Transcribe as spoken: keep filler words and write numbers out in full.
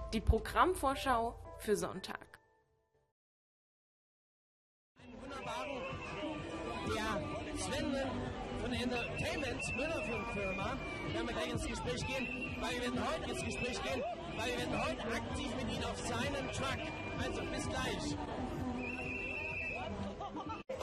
Die Programmvorschau für Sonntag. Einen wunderbaren, ja, Sven von der Entertainment Müller-Firma werden wir gleich ins Gespräch gehen, weil wir werden heute ins Gespräch gehen, weil wir werden heute aktiv mit Ihnen auf seinen Truck. Also bis gleich.